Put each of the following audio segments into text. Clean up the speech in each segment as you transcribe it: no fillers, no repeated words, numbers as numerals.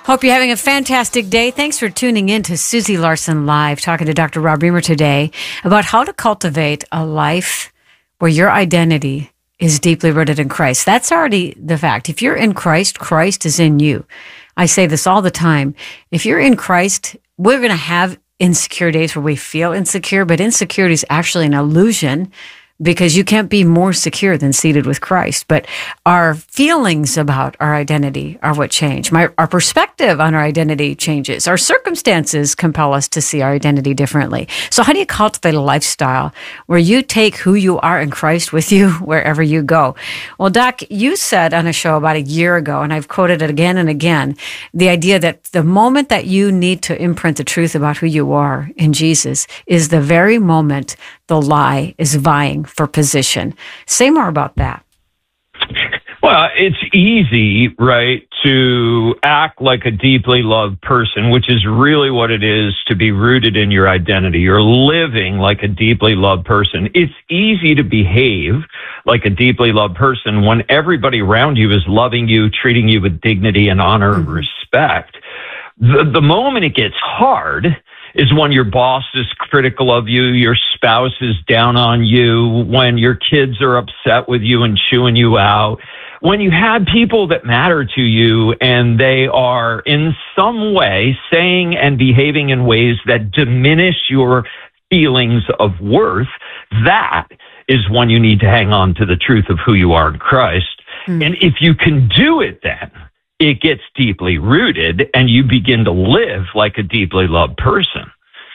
Hope you're having a fantastic day. Thanks for tuning in to Susie Larson Live, talking to Dr. Rob Reimer today about how to cultivate a life where your identity is deeply rooted in Christ. That's already the fact. If you're in Christ, Christ is in you. I say this all the time. If you're in Christ, we're going to have insecure days where we feel insecure, but insecurity is actually an illusion, because you can't be more secure than seated with Christ. But our feelings about our identity are what change. Our perspective on our identity changes. Our circumstances compel us to see our identity differently. So how do you cultivate a lifestyle where you take who you are in Christ with you wherever you go? Well, Doc, you said on a show about a year ago, and I've quoted it again and again, the idea that the moment that you need to imprint the truth about who you are in Jesus is the very moment the lie is vying for position. Say more about that. Well, it's easy, right, to act like a deeply loved person, which is really what it is to be rooted in your identity. You're living like a deeply loved person. It's easy to behave like a deeply loved person when everybody around you is loving you, treating you with dignity and honor and respect. The moment it gets hard is when your boss is critical of you, your spouse is down on you, when your kids are upset with you and chewing you out, when you have people that matter to you and they are in some way saying and behaving in ways that diminish your feelings of worth, that is when you need to hang on to the truth of who you are in Christ. And if you can do it then, it gets deeply rooted and you begin to live like a deeply loved person.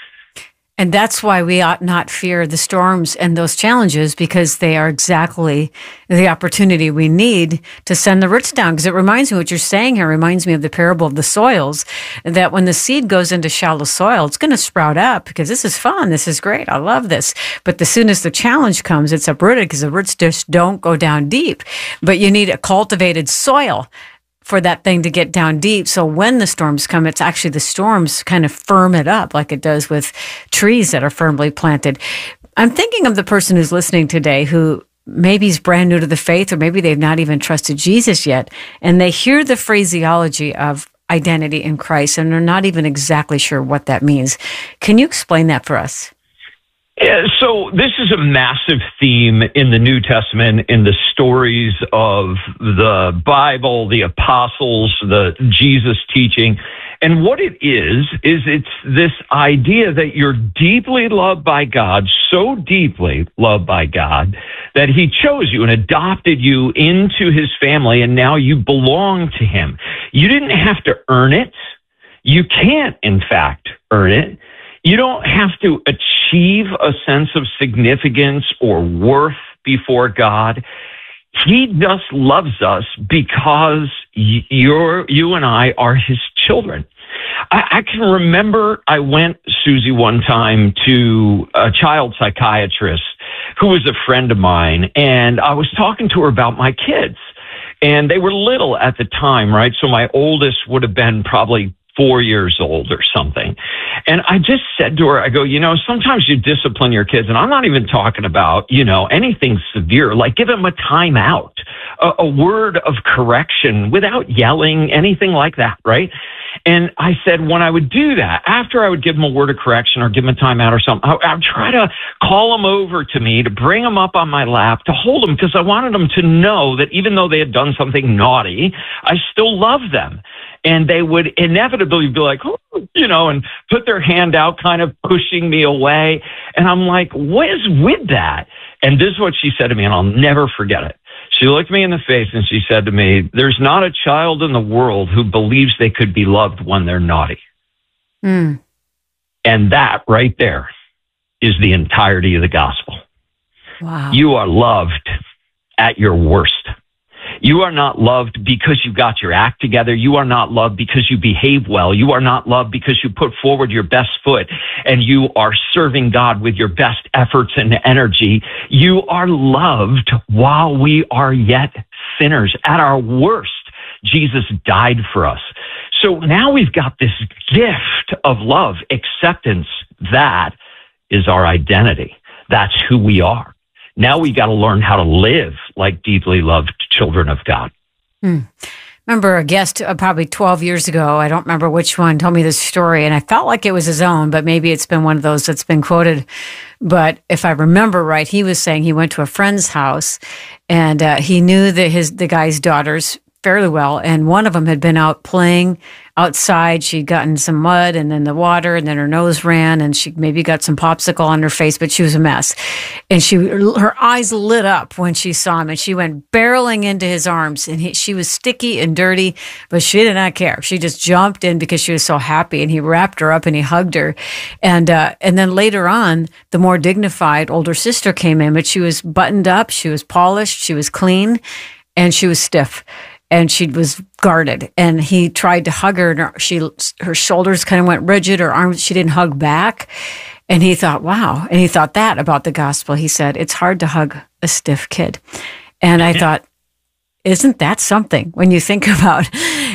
And that's why we ought not fear the storms and those challenges, because they are exactly the opportunity we need to send the roots down. Because it reminds me, what you're saying here reminds me of the parable of the soils, that when the seed goes into shallow soil, it's going to sprout up because this is fun. This is great. I love this. But as soon as the challenge comes, it's uprooted because the roots just don't go down deep. But you need a cultivated soil for that thing to get down deep. So when the storms come, it's actually the storms kind of firm it up like it does with trees that are firmly planted. I'm thinking of the person who's listening today who maybe is brand new to the faith, or maybe they've not even trusted Jesus yet, and they hear the phraseology of identity in Christ and they're not even exactly sure what that means. Can you explain that for us? Yeah, so this is a massive theme in the New Testament, in the stories of the Bible, the apostles, the Jesus teaching. And what it is it's this idea that you're deeply loved by God, so deeply loved by God, that he chose you and adopted you into his family, and now you belong to him. You didn't have to earn it. You can't, in fact, earn it. You don't have to achieve a sense of significance or worth before God. He just loves us because you and I are his children. I can remember I went, Susie, one time to a child psychiatrist who was a friend of mine, and I was talking to her about my kids. And they were little at the time, right? So my oldest would have been probably 4 years old or something. And I just said to her, I go, sometimes you discipline your kids, and I'm not even talking about, anything severe, like give them a timeout, a word of correction without yelling, anything like that, right? And I said, when I would do that, after I would give them a word of correction or give them a timeout or something, I would try to call them over to me, to bring them up on my lap, to hold them, because I wanted them to know that even though they had done something naughty, I still loved them. And they would inevitably be like, and put their hand out, kind of pushing me away. And I'm like, what is with that? And this is what she said to me, and I'll never forget it. She looked me in the face and she said to me, there's not a child in the world who believes they could be loved when they're naughty. And that right there is the entirety of the gospel. Wow. You are loved at your worst. You are not loved because you got your act together. You are not loved because you behave well. You are not loved because you put forward your best foot and you are serving God with your best efforts and energy. You are loved while we are yet sinners. At our worst, Jesus died for us. So now we've got this gift of love, acceptance. That is our identity. That's who we are. Now we got to learn how to live like deeply loved children of God. remember a guest probably 12 years ago, I don't remember which one, told me this story, and I felt like it was his own, but maybe it's been one of those that's been quoted. But if I remember right, he was saying he went to a friend's house, and he knew the guy's daughters fairly well, and one of them had been out playing outside. She'd gotten some mud and then the water, and then her nose ran, and she maybe got some popsicle on her face, but she was a mess. And her eyes lit up when she saw him, and she went barreling into his arms, and she was sticky and dirty, but she did not care. She just jumped in because she was so happy, and he wrapped her up and he hugged her. And then later on, the more dignified older sister came in, but she was buttoned up, she was polished, she was clean, and she was stiff. And she was guarded, and he tried to hug her, and her shoulders kind of went rigid, her arms, she didn't hug back. And he thought, wow. And he thought that about the gospel. He said, it's hard to hug a stiff kid. And I thought, isn't that something when you think about,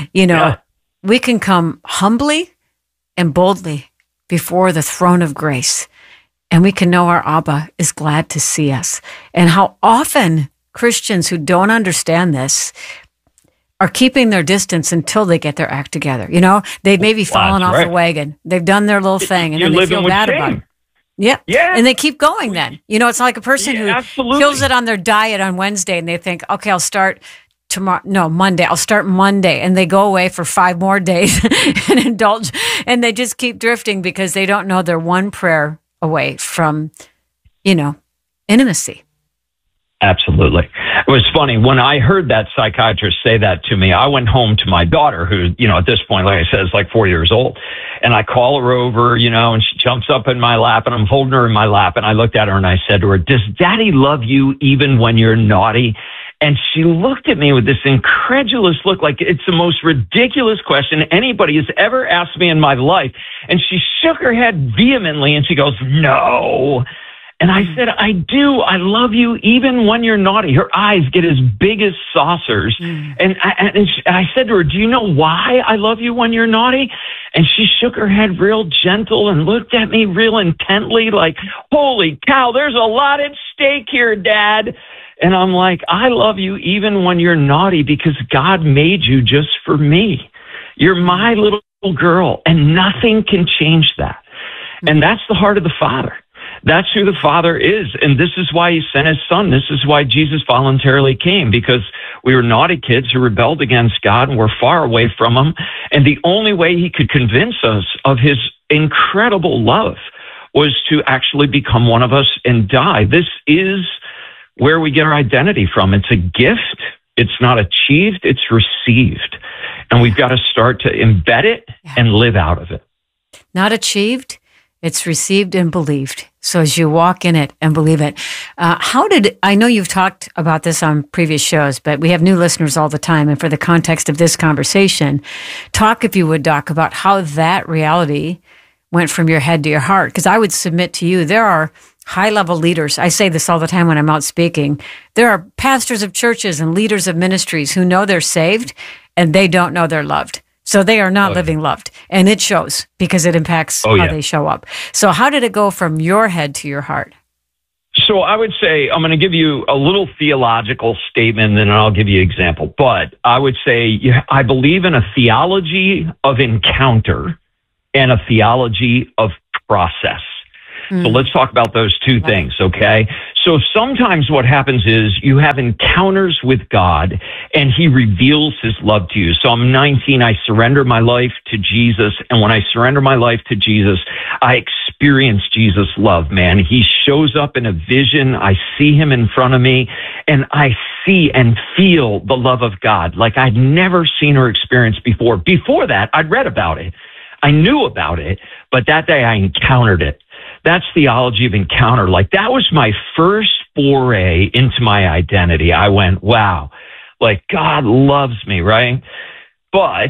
we can come humbly and boldly before the throne of grace, and we can know our Abba is glad to see us. And how often Christians who don't understand this are keeping their distance until they get their act together. They've maybe fallen off the wagon. They've done their little thing, and then they feel bad about it. Yeah. And they keep going then. It's like a person who kills it on their diet on Wednesday, and they think, okay, I'll start Monday. I'll start Monday. And they go away for 5 more days and indulge, and they just keep drifting because they don't know they're one prayer away from, intimacy. Absolutely. It was funny. When I heard that psychiatrist say that to me, I went home to my daughter, who, at this point, like I said, is like 4 years old. And I call her over, and she jumps up in my lap, and I'm holding her in my lap. And I looked at her and I said to her, does Daddy love you even when you're naughty? And she looked at me with this incredulous look, like it's the most ridiculous question anybody has ever asked me in my life. And she shook her head vehemently and she goes, no. And I said, I do. I love you even when you're naughty. Her eyes get as big as saucers. And I said to her, do you know why I love you when you're naughty? And she shook her head real gentle and looked at me real intently like, holy cow, there's a lot at stake here, Dad. And I'm like, I love you even when you're naughty because God made you just for me. You're my little girl, and nothing can change that. And that's the heart of the Father. That's who the Father is. And this is why he sent his Son. This is why Jesus voluntarily came, because we were naughty kids who rebelled against God and were far away from him. And the only way he could convince us of his incredible love was to actually become one of us and die. This is where we get our identity from. It's a gift. It's not achieved. It's received. And we've got to start to embed it and live out of it. Not achieved. It's received and believed. So as you walk in it and believe it, I know you've talked about this on previous shows, but we have new listeners all the time. And for the context of this conversation, talk, if you would, Doc, about how that reality went from your head to your heart. Because I would submit to you, there are high-level leaders. I say this all the time when I'm out speaking. There are pastors of churches and leaders of ministries who know they're saved and they don't know they're loved. So they are not living loved. And it shows because it impacts how they show up. So how did it go from your head to your heart? So I would say, I'm going to give you a little theological statement, and then I'll give you an example. But I would say I believe in a theology of encounter and a theology of process. So let's talk about those two things, okay? So sometimes what happens is you have encounters with God and he reveals his love to you. So I'm 19, I surrender my life to Jesus. And when I surrender my life to Jesus, I experience Jesus' love, man. He shows up in a vision. I see him in front of me and I see and feel the love of God like I'd never seen or experienced before. Before that, I'd read about it. I knew about it, but that day I encountered it. That's theology of encounter. Like that was my first foray into my identity. I went, wow, like God loves me, right? But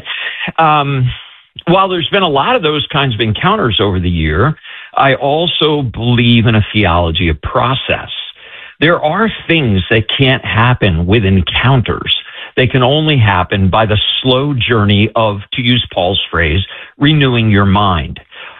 while there's been a lot of those kinds of encounters over the year, I also believe in a theology of process. There are things that can't happen with encounters. They can only happen by the slow journey of, to use Paul's phrase, renewing your mind.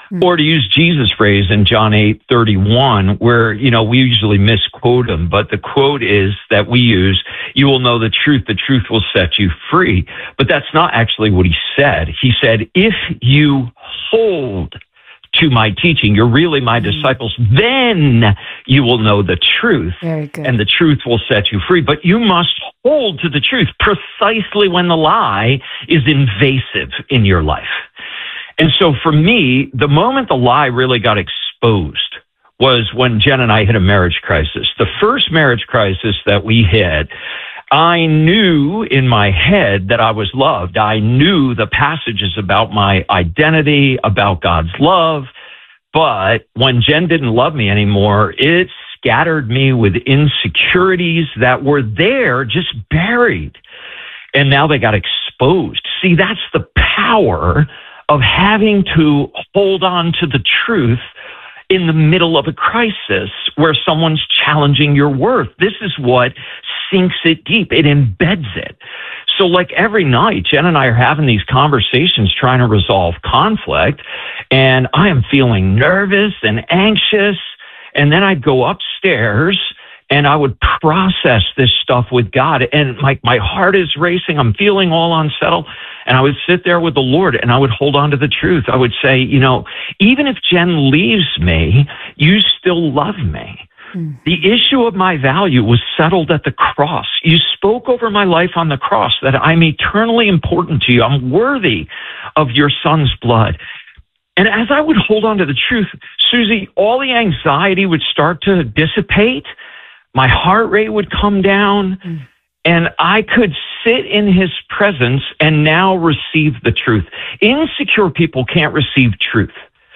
Or to use Jesus' phrase in John 8:31, where, we usually misquote him, but the quote is that we use, you will know the truth will set you free. But that's not actually what he said. He said, if you hold to my teaching, you're really my disciples, then you will know the truth. Very good. And the truth will set you free. But you must hold to the truth precisely when the lie is invasive in your life. And so for me, the moment the lie really got exposed was when Jen and I hit a marriage crisis. The first marriage crisis that we hit, I knew in my head that I was loved. I knew the passages about my identity, about God's love. But when Jen didn't love me anymore, it scattered me with insecurities that were there, just buried. And now they got exposed. See, that's the power of having to hold on to the truth in the middle of a crisis where someone's challenging your worth. This is what sinks it deep. It embeds it. So like every night, Jen and I are having these conversations trying to resolve conflict, and I am feeling nervous and anxious. And then I'd go upstairs and I would process this stuff with God, and my heart is racing. I'm feeling all unsettled. And I would sit there with the Lord and I would hold on to the truth. I would say, even if Jen leaves me, you still love me. The issue of my value was settled at the cross. You spoke over my life on the cross that I'm eternally important to you. I'm worthy of your son's blood. And as I would hold on to the truth, Susie, all the anxiety would start to dissipate. My heart rate would come down. And I could sit in his presence and now receive the truth. Insecure people can't receive truth.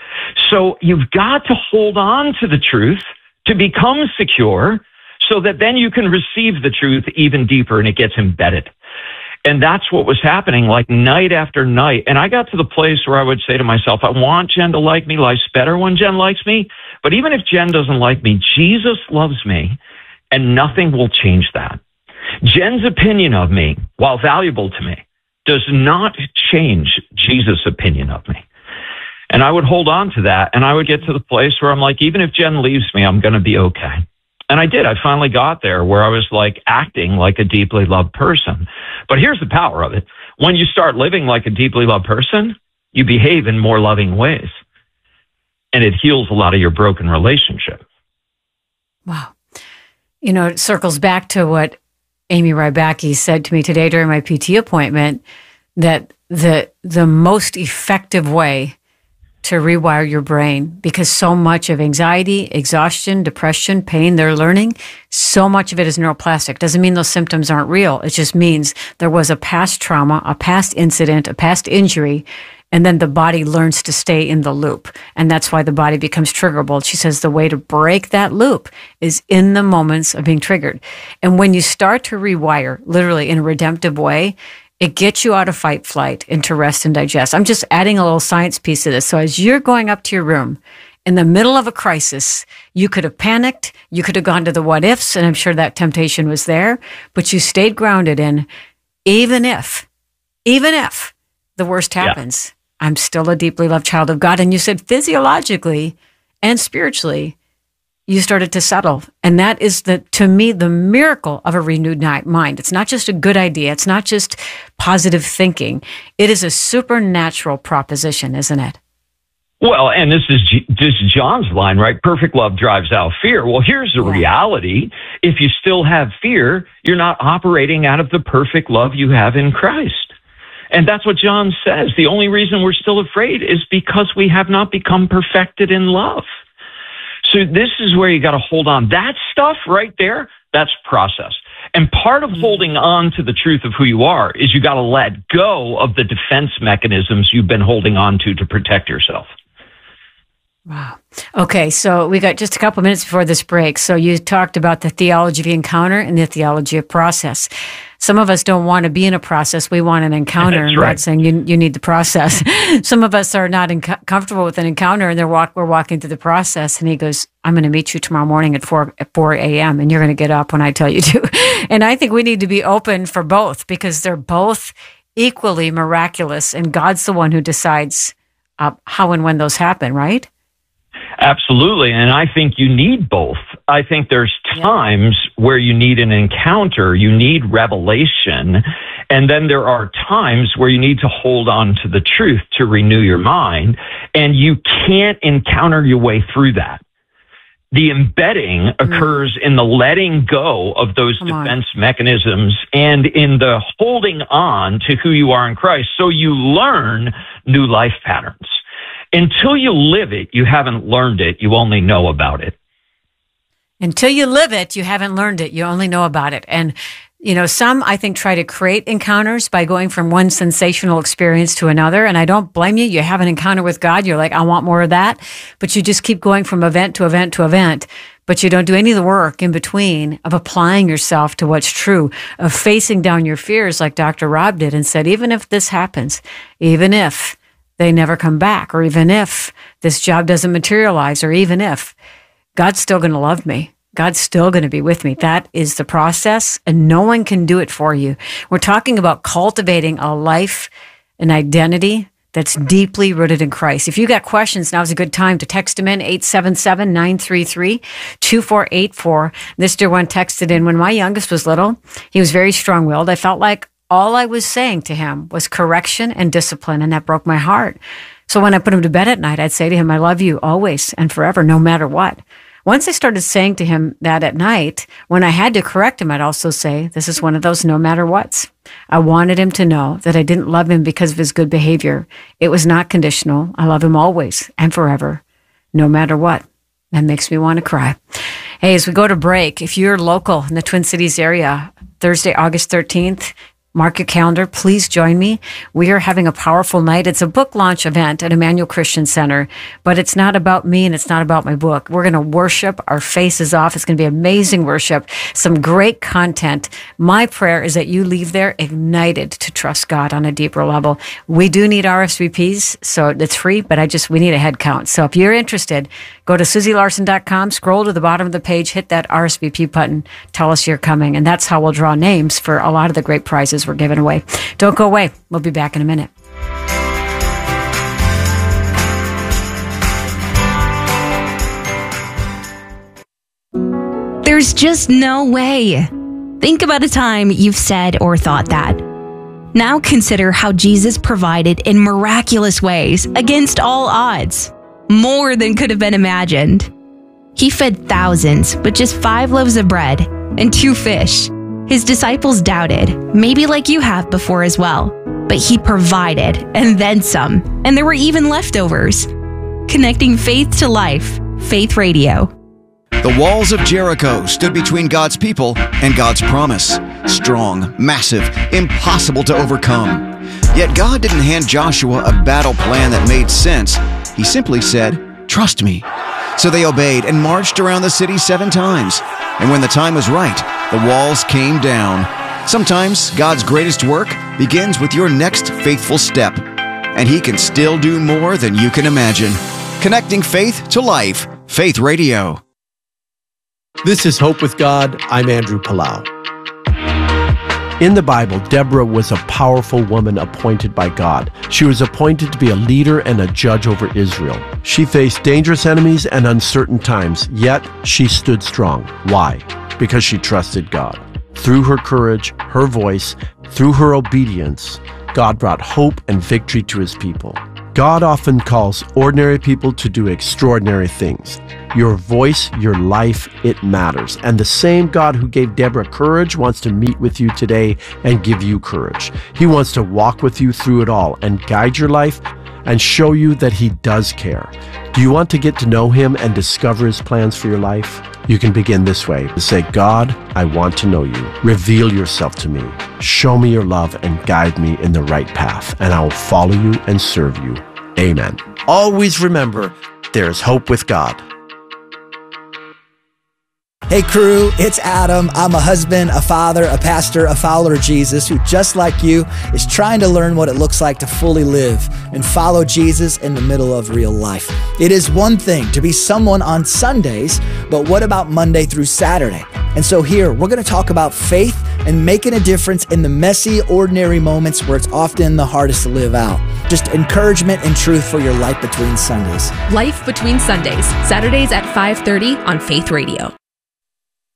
So you've got to hold on to the truth to become secure so that then you can receive the truth even deeper and it gets embedded. And that's what was happening like night after night. And I got to the place where I would say to myself, I want Jen to like me. Life's better when Jen likes me. But even if Jen doesn't like me, Jesus loves me and nothing will change that. Jen's opinion of me, while valuable to me, does not change Jesus' opinion of me. And I would hold on to that, and I would get to the place where I'm like, even if Jen leaves me, I'm going to be okay. And I did. I finally got there where I was like acting like a deeply loved person. But here's the power of it. When you start living like a deeply loved person, you behave in more loving ways. And it heals a lot of your broken relationship. Wow. It circles back to what Amy Rybacki said to me today during my PT appointment, that the most effective way to rewire your brain, because so much of anxiety, exhaustion, depression, pain they're learning, so much of it is neuroplastic. Doesn't mean those symptoms aren't real. It just means there was a past trauma, a past incident, a past injury, and then the body learns to stay in the loop. And that's why the body becomes triggerable. She says the way to break that loop is in the moments of being triggered. And when you start to rewire, literally in a redemptive way, it gets you out of fight, flight, into rest and digest. I'm just adding a little science piece to this. So as you're going up to your room in the middle of a crisis, you could have panicked, you could have gone to the what ifs, and I'm sure that temptation was there, but you stayed grounded in, even if the worst happens, I'm still a deeply loved child of God. And you said physiologically and spiritually, you started to settle. And that is, to me, the miracle of a renewed mind. It's not just a good idea. It's not just positive thinking. It is a supernatural proposition, isn't it? Well, and this is John's line, right? Perfect love drives out fear. Well, here's the reality. If you still have fear, you're not operating out of the perfect love you have in Christ. And that's what John says. The only reason we're still afraid is because we have not become perfected in love. So this is where you got to hold on. That stuff right there, that's process. And part of holding on to the truth of who you are is you got to let go of the defense mechanisms you've been holding on to protect yourself. Wow. Okay, so we got just a couple minutes before this break. So you talked about the theology of encounter and the theology of process. Some of us don't want to be in a process. We want an encounter. That's and right. God's saying you need the process. Some of us are not comfortable with an encounter, and we're walking through the process. And he goes, I'm going to meet you tomorrow morning at 4 a.m. and you're going to get up when I tell you to. And I think we need to be open for both, because they're both equally miraculous. And God's the one who decides how and when those happen, right? Absolutely. And I think you need both. I think there's times where you need an encounter, you need revelation. And then there are times where you need to hold on to the truth to renew your mind. And you can't encounter your way through that. The embedding occurs in the letting go of those defense mechanisms and in the holding on to who you are in Christ. So you learn new life patterns. Until you live it, you haven't learned it. You only know about it. Until you live it, you haven't learned it. You only know about it. And, you know, some, I think, try to create encounters by going from one sensational experience to another. And I don't blame you. You have an encounter with God. You're like, I want more of that. But you just keep going from event to event to event. But you don't do any of the work in between of applying yourself to what's true, of facing down your fears like Dr. Rob did and said, even if this happens, even if they never come back, or even if this job doesn't materialize, or even if, God's still going to love me. God's still going to be with me. That is the process, and no one can do it for you. We're talking about cultivating a life, an identity that's deeply rooted in Christ. If you got questions, now's a good time to text them in, 877-933-2484. This dear one texted in, when my youngest was little, he was very strong-willed. I felt like all I was saying to him was correction and discipline, and that broke my heart. So when I put him to bed at night, I'd say to him, I love you always and forever, no matter what. Once I started saying to him that at night, when I had to correct him, I'd also say, this is one of those no matter whats. I wanted him to know that I didn't love him because of his good behavior. It was not conditional. I love him always and forever, no matter what. That makes me want to cry. Hey, as we go to break, if you're local in the Twin Cities area, Thursday, August 13th, mark your calendar. Please join me. We are having a powerful night. It's a book launch event at Emmanuel Christian Center, but it's not about me and it's not about my book. We're going to worship our faces off. It's going to be amazing worship, some great content. My prayer is that you leave there ignited to trust God on a deeper level. We do need RSVPs, so it's free, but we need a head count. So if you're interested, go to SusieLarson.com, scroll to the bottom of the page, hit that RSVP button, tell us you're coming, and that's how we'll draw names for a lot of the great prizes we're giving away. Don't go away. We'll be back in a minute. There's just no way. Think about a time you've said or thought that. Now consider how Jesus provided in miraculous ways against all odds, more than could have been imagined. He fed thousands with just 5 loaves of bread and 2 fish. His disciples doubted, maybe like you have before as well, but he provided and then some, and there were even leftovers. Connecting faith to life, Faith Radio. The walls of Jericho stood between God's people and God's promise. Strong, massive, impossible to overcome. Yet God didn't hand Joshua a battle plan that made sense. He simply said, "Trust me." So they obeyed and marched around the city 7 times. And when the time was right, the walls came down. Sometimes God's greatest work begins with your next faithful step. And He can still do more than you can imagine. Connecting faith to life. Faith Radio. This is Hope with God. I'm Andrew Palau. In the Bible, Deborah was a powerful woman appointed by God. She was appointed to be a leader and a judge over Israel. She faced dangerous enemies and uncertain times, yet she stood strong. Why? Because she trusted God. Through her courage, her voice, through her obedience, God brought hope and victory to His people. God often calls ordinary people to do extraordinary things. Your voice, your life, it matters. And the same God who gave Deborah courage wants to meet with you today and give you courage. He wants to walk with you through it all and guide your life and show you that He does care. Do you want to get to know Him and discover His plans for your life? You can begin this way. Say, God, I want to know You. Reveal Yourself to me. Show me Your love and guide me in the right path, and I will follow You and serve You. Amen. Always remember, there is hope with God. Hey crew, it's Adam. I'm a husband, a father, a pastor, a follower of Jesus who, just like you, is trying to learn what it looks like to fully live and follow Jesus in the middle of real life. It is one thing to be someone on Sundays, but what about Monday through Saturday? And so here, we're going to talk about faith and making a difference in the messy, ordinary moments where it's often the hardest to live out. Just encouragement and truth for your life between Sundays. Life Between Sundays, Saturdays at 5:30 on Faith Radio.